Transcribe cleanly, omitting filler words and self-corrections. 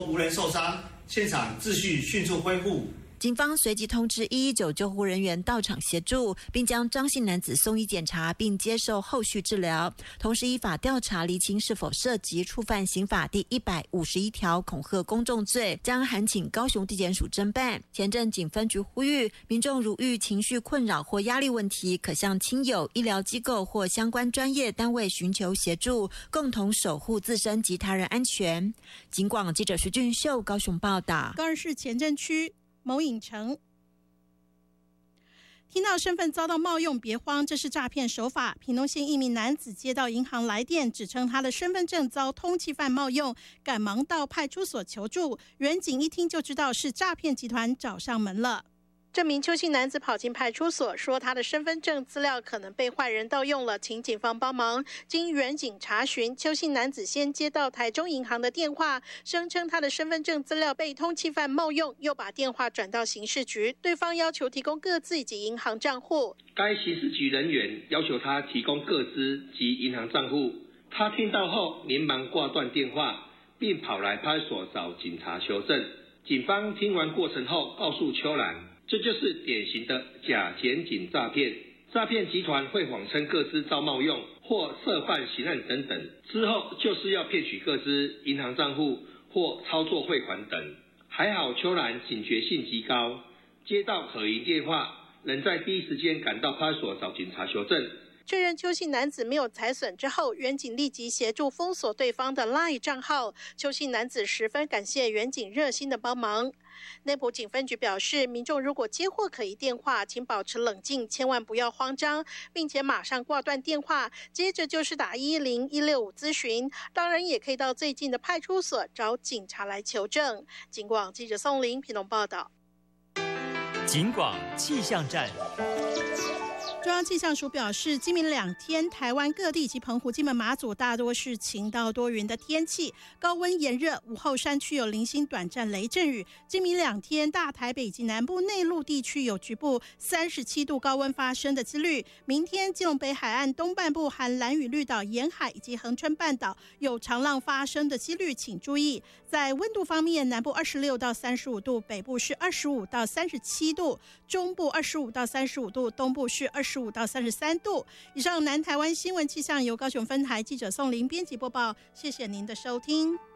无人受伤，现场秩序迅速恢复。 警方随即通知119救护人员到场协助，并将张姓男子送医检查，并接受后续治疗。同时依法调查厘清是否涉及触犯刑法第151条恐吓公众罪，将函请高雄地检署侦办。前镇警分局呼吁民众如遇情绪困扰或压力问题，可向亲友、医疗机构或相关专业单位寻求协助，共同守护自身及他人安全。警广记者徐俊秀高雄报道。 高雄市前镇区某影城，听到身份遭到冒用别慌，这是诈骗手法。屏东县一名男子接到银行来电，指称他的身份证遭通缉犯冒用，赶忙到派出所求助。员警一听就知道是诈骗集团找上门了。这名邱姓男子跑进派出所，说他的身份证资料可能被坏人盗用了，请警方帮忙。经员警查询，邱姓男子先接到台中银行的电话，声称他的身份证资料被通缉犯冒用，又把电话转到刑事局，对方要求提供个资以及银行账户。 该刑事局人员要求他提供个资及银行账户，他听到后连忙挂断电话，并跑来派出所找警察求证。警方听完过程后告诉邱兰，这就是典型的假检警诈骗。诈骗集团会谎称个资遭冒用或涉犯刑案等等，之后就是要骗取个资、银行账户或操作汇款等。还好邱兰警觉性极高，接到可疑电话，能在第一时间赶到派出所找警察求证。 确认邱姓男子没有财损之后，员警立即协助封锁对方的 LINE 账号。邱姓男子十分感谢员警热心的帮忙。内埔警分局表示，民众如果接获可疑电话，请保持冷静，千万不要慌张，并且马上挂断电话，接着就是打110、165咨询，当然也可以到最近的派出所找警察来求证。警广记者宋玲屏东报道。 警广气象站。 中央气象署表示，今明2天，台湾各地及澎湖、金门、马祖大多是晴到多云的天气，高温炎热，午后山区有零星短暂雷阵雨。今明2天，大台北及南部内陆地区有局部37度高温发生的几率。明天，基隆北海岸东半部含兰屿绿岛沿海以及恒春半岛有长浪发生的几率，请注意。在温度方面，南部26到35度，北部是25到37度，中部25到35度，东部是25到33度。以上南台湾新闻气象由高雄分台记者宋玲编辑播报，谢谢您的收听。